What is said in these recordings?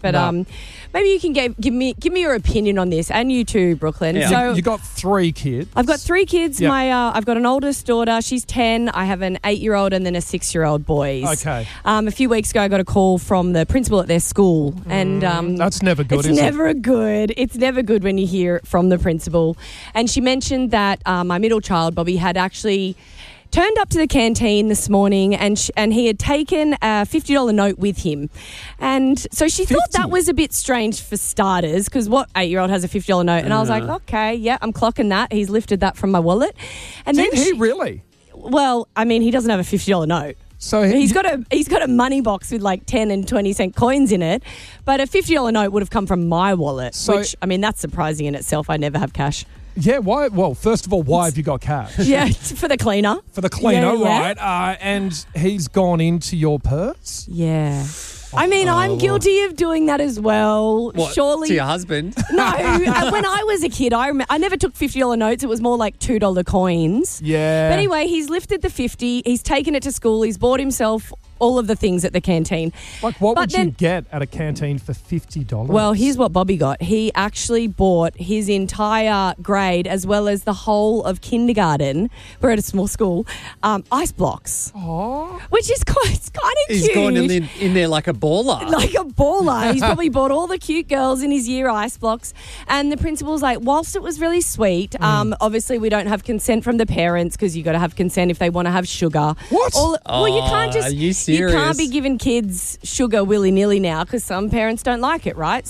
But maybe you can give me your opinion on this, and you too, Brooklyn. Yeah. So You got 3 kids. I've got 3 kids. Yep. I've got an oldest daughter. She's 10. I have an 8-year-old and then a 6-year-old boys. Okay. A few weeks ago, I got a call from the principal at their school, and That's never good, it's is never good. It's never good when you hear it from the principal. And she mentioned that my middle child, Bobby, had actually turned up to the canteen this morning and he had taken a $50 note with him. And so she thought that was a bit strange for starters, because what 8-year-old has a $50 note? And I was like, okay, yeah, I'm clocking that. He's lifted that from my wallet. And Did then he really? Well, I mean, he doesn't have a $50 note. So He's got a money box with like 10 and 20 cent coins in it, but a $50 note would have come from my wallet, which, I mean, that's surprising in itself. I never have cash. Yeah, why? Well, first of all, why have you got cash? Yeah, for the cleaner. For the cleaner, Yeah. right? And he's gone into your purse? Yeah. I mean, I'm guilty of doing that as well. What, Surely. to your husband? No, when I was a kid, I never took $50 notes. It was more like $2 coins. Yeah. But anyway, he's lifted the 50. He's taken it to school. He's bought himself all of the things at the canteen. Like, what would you get at a canteen for $50? Well, here's what Bobby got. He actually bought his entire grade, as well as the whole of kindergarten. We're at a small school. Ice blocks. Aww. Which is kind of cute. He's gone in there like a baller. Like a baller. He's probably bought all the cute girls in his year ice blocks. And the principal's like, whilst it was really sweet, obviously we don't have consent from the parents, because you got to have consent if they want to have sugar. What? Well, you can't just... Are you serious? You can't be giving kids sugar willy-nilly now, because some parents don't like it, right?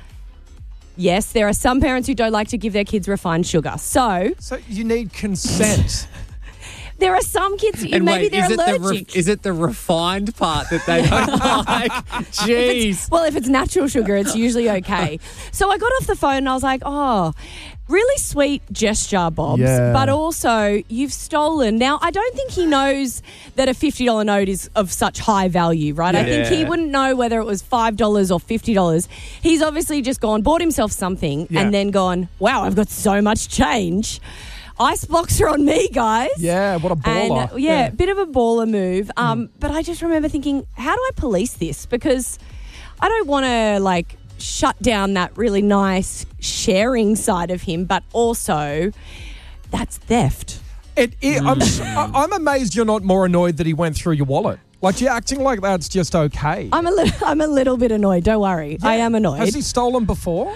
Yes, there are some parents who don't like to give their kids refined sugar. So you need consent. there are some kids who maybe they're allergic. Is it the refined part that they don't like? Jeez. Well, if it's natural sugar, it's usually okay. So I got off the phone and I was like, oh, really sweet gesture, Bobs. Yeah. But also, you've stolen. Now, I don't think he knows that a $50 note is of such high value, right? I think he wouldn't know whether it was $5 or $50. He's obviously just bought himself something and then gone, wow, I've got so much change. Ice blocks are on me, guys. Yeah, what a baller. And, bit of a baller move. But I just remember thinking, how do I police this? Because I don't want to, shut down that really nice sharing side of him, but also that's theft. I'm amazed you're not more annoyed that he went through your wallet. Like, you're acting like that's just okay. I'm a little bit annoyed. Don't worry. Yeah. I am annoyed. Has he stolen before?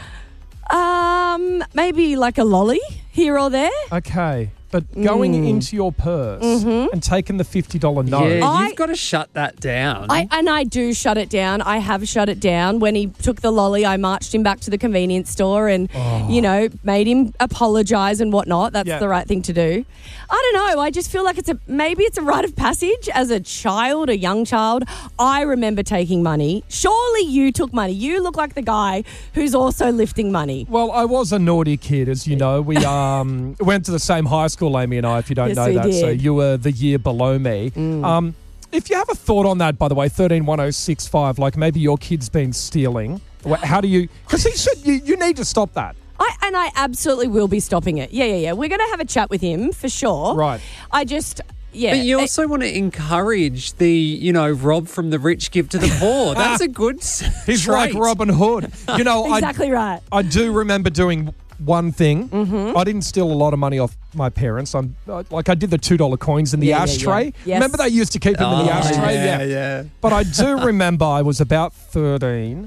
Maybe like a lolly here or there. Okay. But going into your purse and taking the $50 note. Yeah, you've got to shut that down. I do shut it down. I have shut it down. When he took the lolly, I marched him back to the convenience store and, made him apologise and whatnot. That's the right thing to do. I don't know. I just feel like maybe it's a rite of passage as a child, a young child. I remember taking money. Surely you took money. You look like the guy who's also lifting money. Well, I was a naughty kid, as you know. We went to the same high school, Amy and I, if you don't know that. Did. So you were the year below me. If you have a thought on that, by the way, 131065, like maybe your kid's been stealing. How do you... Because he said you need to stop that. I absolutely will be stopping it. Yeah. We're going to have a chat with him for sure. Right. Yeah. But you also want to encourage the, rob from the rich, give to the poor. That's a good He's trait. like Robin Hood. Exactly right. I do remember doing one thing. I didn't steal a lot of money off my parents. I did the $2 coins in the ashtray. Yeah. Yes. Remember they used to keep them in the ashtray? Yeah. But I do remember I was about 13.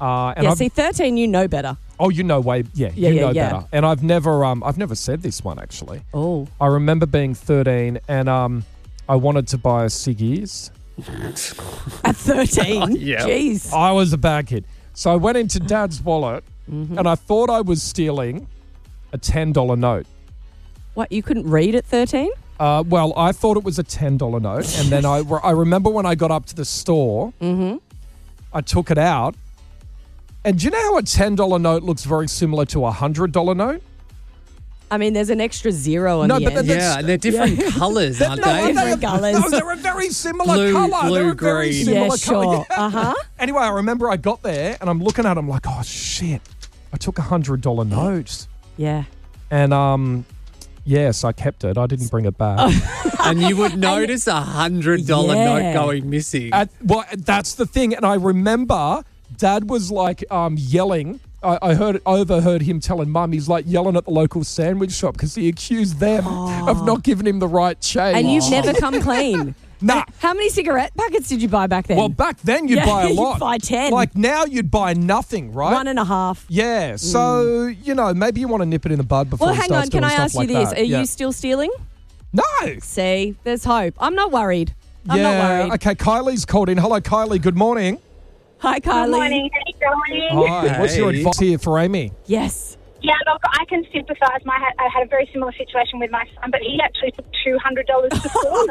13, you know better. Oh, you know better. And I've never said this one, actually. Oh. I remember being 13 and I wanted to buy a ciggies. At 13? Yeah. Jeez. I was a bad kid. So I went into Dad's wallet and I thought I was stealing a $10 note. What, you couldn't read at 13? Well, I thought it was a $10 note. And then I remember when I got up to the store, I took it out. And do you know how a $10 note looks very similar to a $100 note? I mean, there's an extra zero on the end. Yeah, and they're different colours, aren't they? Different colours. No, they're a very similar colour. Blue, they're a very green. similar Yeah, colour. sure. Anyway, I remember I got there and I'm looking at them like, oh, shit. I took a $100 note. Yeah. And, yes, I kept it. I didn't bring it back. And you would notice a $100 note going missing. Well, that's the thing. And I remember Dad was like yelling. I overheard him telling Mum he's like yelling at the local sandwich shop because he accused them of not giving him the right change. And you've never come clean. Nah. How many cigarette packets did you buy back then? Well, back then you'd buy a lot. You'd buy 10. Like now you'd buy nothing, right? 1.5. Yeah. So, maybe you want to nip it in the bud before Well, he hang starts on. Can doing I stuff ask you like this? that. Are Yeah. you still stealing? No. See, there's hope. I'm not worried. I'm not worried. Okay, Kylie's called in. Hello, Kylie. Good morning. Hi, Kylie. Good morning. How you going? Hi. What's your advice here for Amy? Yes. Yeah, look, I can sympathise. I had a very similar situation with my son, but he actually took $200 to school.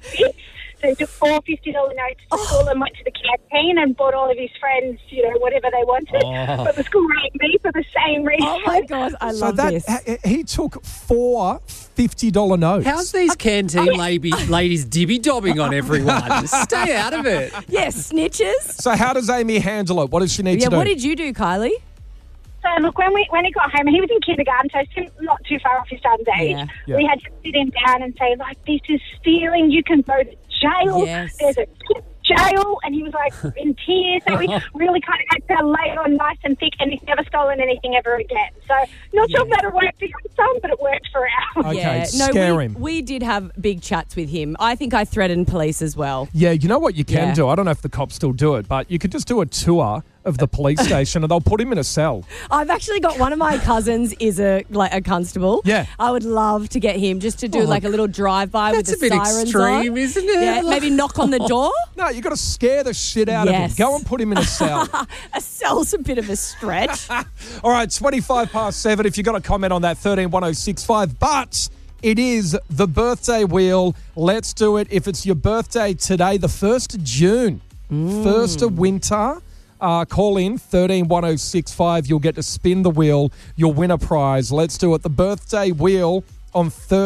So he took $4 $50 notes to school and went to the canteen and bought all of his friends, whatever they wanted. But the school rang me for the same reason. Oh, my God. I love this. He took 4 $50 notes. How's these canteen ladies dibby-dobbing on everyone? Stay out of it. Yes, snitches. So how does Amy handle it? What does she need to do? What did you do, Kylie? So, look, when he got home, he was in kindergarten, so still not too far off his son's age. Yeah. We had to sit him down and say, like, this is stealing. You can go to jail. Yes. There's a jail. And he was, like, in tears. So we really kind of had to lay it on nice and thick, and he's never stolen anything ever again. So, not sure if that'll work for your son, but it worked for ours. Okay, scare him. We did have big chats with him. I think I threatened police as well. Yeah, you know what you can Yeah. do? I don't know if the cops still do it, but you could just do a tour of the police station and they'll put him in a cell. I've actually got one of my cousins is a constable. Yeah. I would love to get him just to do like a little drive-by with the That's a bit sirens extreme, on. isn't it? Yeah, maybe knock on the door. No, you got to scare the shit out of him. Yes. Go and put him in a cell. A cell's a bit of a stretch. All right, 7. If you've got a comment on that, 131065. But it is the birthday wheel. Let's do it. If it's your birthday today, the 1st of June, 1st of winter, call in 131065. You'll get to spin the wheel. You'll win a prize. Let's do it. The birthday wheel on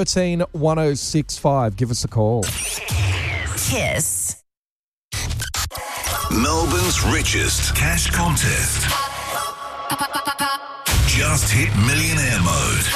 131065. Give us a call. Kiss. Melbourne's richest cash contest. Just hit millionaire mode.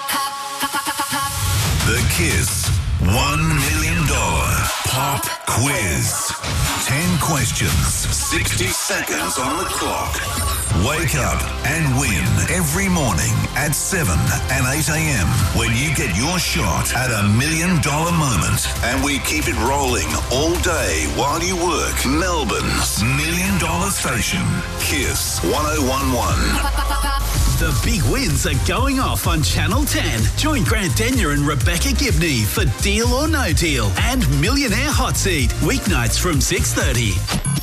The Kiss $1 million pop quiz. 10 questions, 60 seconds on the clock. Wake up and win every morning at 7 and 8 a.m. when you get your shot at $1 million moment. And we keep it rolling all day while you work. Melbourne's $1 million station. Kiss 1011. The big wins are going off on Channel 10. Join Grant Denyer and Rebecca Gibney for Deal or No Deal and Millionaire Hot Seat, weeknights from 6:30.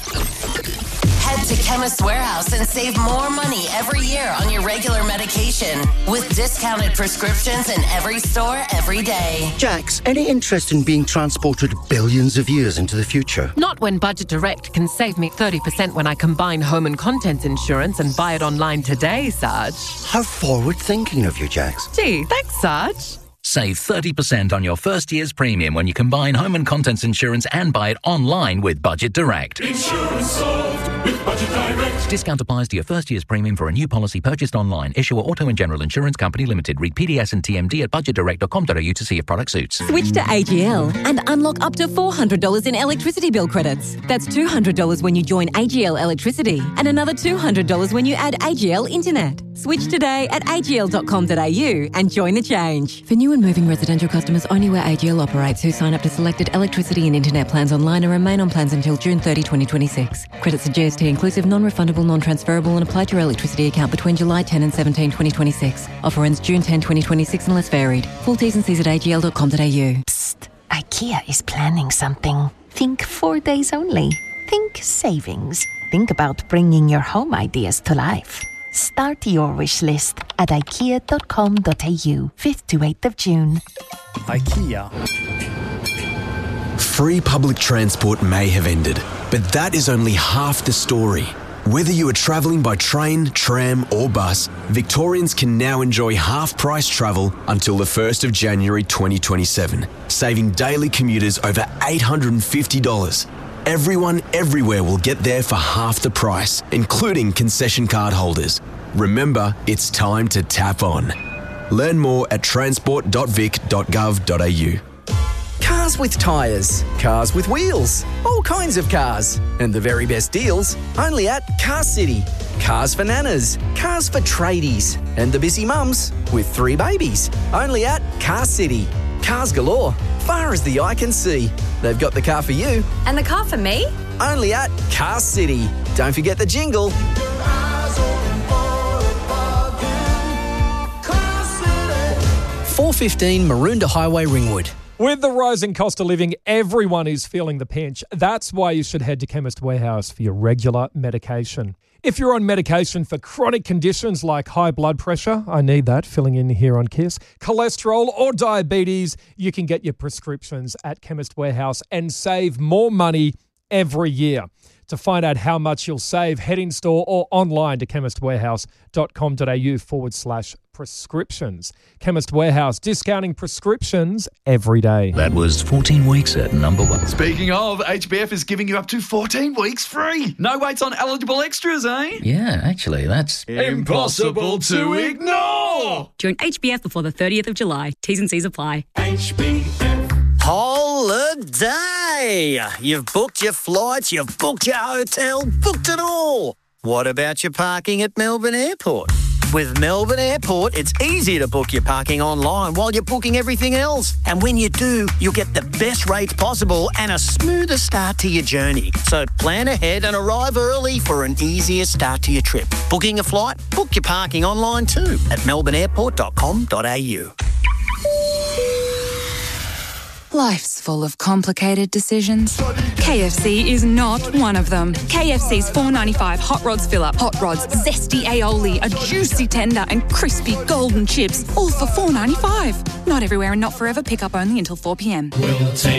Head to Chemist Warehouse and save more money every year on your regular medication with discounted prescriptions in every store every day. Jax, any interest in being transported billions of years into the future? Not when Budget Direct can save me 30% when I combine home and contents insurance and buy it online today, Sarge. How forward-thinking of you, Jax. Gee, thanks, Sarge. Save 30% on your first year's premium when you combine home and contents insurance and buy it online with Budget Direct. Insurance solved with Budget Direct. Discount applies to your first year's premium for a new policy purchased online. Issuer Auto and General Insurance Company Limited. Read PDS and TMD at budgetdirect.com.au to see if product suits. Switch to AGL and unlock up to $400 in electricity bill credits. That's $200 when you join AGL Electricity and another $200 when you add AGL Internet. Switch today at agl.com.au and join the change. For new and moving residential customers only where AGL operates who sign up to selected electricity and internet plans online and remain on plans until June 30, 2026. Credits are GST inclusive, non-refundable, non-transferable and apply to your electricity account between July 10 and 17, 2026. Offer ends June 10, 2026 unless varied. Full T's and C's at agl.com.au. Psst, IKEA is planning something. Think 4 days only. Think savings. Think about bringing your home ideas to life. Start your wish list at ikea.com.au, 5th to 8th of June. IKEA. Free public transport may have ended, but that is only half the story. Whether you are travelling by train, tram or bus, Victorians can now enjoy half-price travel until the 1st of January 2027, saving daily commuters over $850. Everyone everywhere will get there for half the price, including concession card holders. Remember, it's time to tap on. Learn more at transport.vic.gov.au. Cars with tyres, cars with wheels, all kinds of cars. And the very best deals only at Car City. Cars for nanas, cars for tradies, and the busy mums with 3 babies. Only at Car City. Cars galore, far as the eye can see. They've got the car for you. And the car for me? Only at Car City. Don't forget the jingle. 415 Maroondah Highway, Ringwood. With the rising cost of living, everyone is feeling the pinch. That's why you should head to Chemist Warehouse for your regular medication. If you're on medication for chronic conditions like high blood pressure, I need that, filling in here on KISS, cholesterol or diabetes, you can get your prescriptions at Chemist Warehouse and save more money every year. To find out how much you'll save, head in store or online to chemistwarehouse.com.au/prescriptions. Chemist Warehouse, discounting prescriptions every day. That was 14 weeks at number 1. Speaking of, HBF is giving you up to 14 weeks free. No waits on eligible extras, eh? Yeah, actually, that's impossible to ignore. Join HBF before the 30th of July. T's and C's apply. HBF. Holiday! You've booked your flights, you've booked your hotel, booked it all. What about your parking at Melbourne Airport? With Melbourne Airport, it's easy to book your parking online while you're booking everything else. And when you do, you'll get the best rates possible and a smoother start to your journey. So plan ahead and arrive early for an easier start to your trip. Booking a flight? Book your parking online too at melbourneairport.com.au. Life's full of complicated decisions. KFC is not one of them. KFC's $4.95 Hot Rods Fill-Up, Hot Rods, zesty aioli, a juicy tender and crispy golden chips, all for $4.95. Not everywhere and not forever. Pick up only until 4 p.m. We'll take